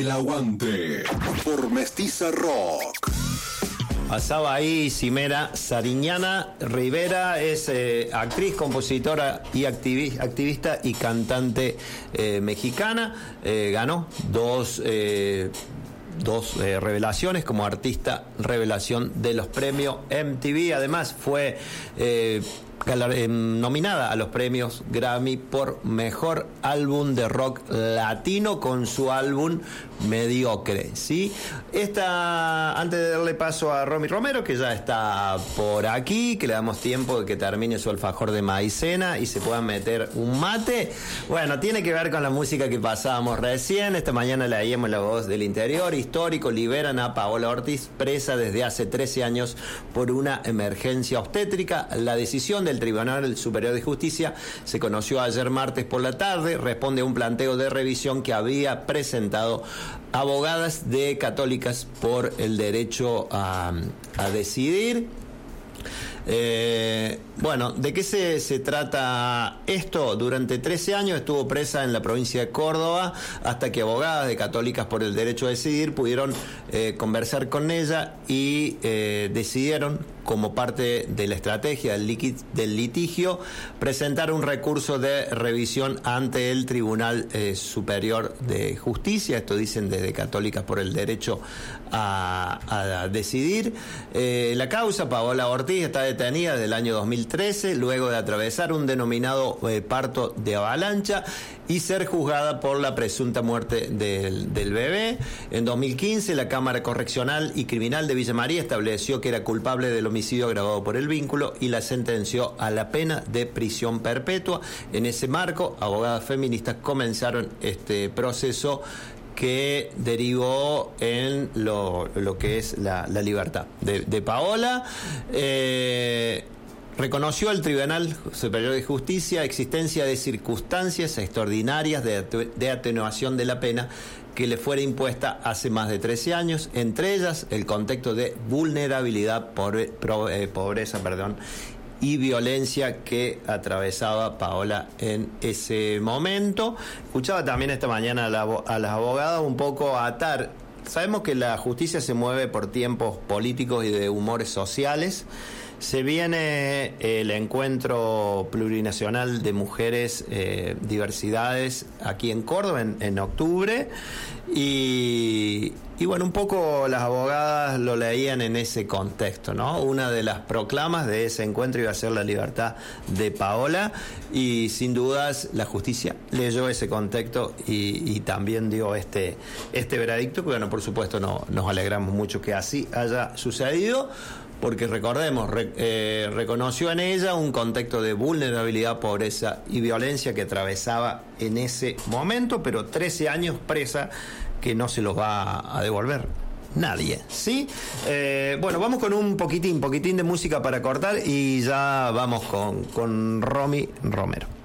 El Aguante por Mestiza Rock. Pasaba ahí Cimera Sariñana Rivera, es actriz, compositora y activista y cantante mexicana. Ganó dos revelaciones como artista revelación de los premios MTV. Además fue nominada a los premios Grammy por mejor álbum de rock latino con su álbum Mediocre, ¿sí? Antes de darle paso a Romy Romero, que ya está por aquí, que le damos tiempo de que termine su alfajor de maicena y se puedan meter un mate. Bueno, tiene que ver con la música que pasábamos recién. Esta mañana leíamos La Voz del Interior. Histórico, liberan a Paola Ortiz, presa desde hace 13 años por una emergencia obstétrica. La decisión del Tribunal Superior de Justicia se conoció ayer martes por la tarde. Responde a un planteo de revisión que había presentado abogadas de Católicas por el derecho a decidir. Bueno, ¿de qué se trata esto? Durante 13 años estuvo presa en la provincia de Córdoba hasta que abogadas de Católicas por el derecho a decidir pudieron conversar con ella y decidieron, como parte de la estrategia del litigio, presentar un recurso de revisión ante el Tribunal Superior de Justicia. Esto dicen desde Católicas por el derecho a decidir. La causa, Paola Ortiz está detenida desde el año 2013, luego de atravesar un denominado parto de avalancha y ser juzgada por la presunta muerte del bebé. En 2015, la Cámara Correccional y Criminal de Villa María estableció que era culpable del homicidio agravado por el vínculo y la sentenció a la pena de prisión perpetua. En ese marco, abogadas feministas comenzaron este proceso que derivó en lo que es la libertad de Paola. Reconoció el Tribunal Superior de Justicia existencia de circunstancias extraordinarias de atenuación de la pena que le fuera impuesta hace más de 13 años, entre ellas el contexto de vulnerabilidad, pobreza, y violencia que atravesaba Paola en ese momento. Escuchaba también esta mañana a las abogadas un poco atar. Sabemos que la justicia se mueve por tiempos políticos y de humores sociales. Se viene el encuentro plurinacional de mujeres, diversidades, aquí en Córdoba en octubre, y bueno, un poco las abogadas lo leían en ese contexto, ¿no? Una de las proclamas de ese encuentro iba a ser la libertad de Paola, y sin dudas la justicia leyó ese contexto y también dio este veredicto, que bueno, por supuesto nos alegramos mucho que así haya sucedido, porque recordemos, reconoció en ella un contexto de vulnerabilidad, pobreza y violencia que atravesaba en ese momento, pero 13 años presa que no se los va a devolver nadie, ¿sí? Bueno, vamos con un poquitín de música para cortar y ya vamos con Romy Romero.